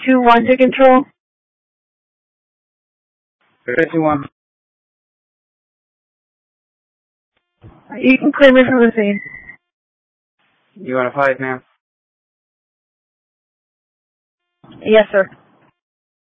321 to control. 321. You can clear me from the scene. You want a 5, ma'am? Yes, sir.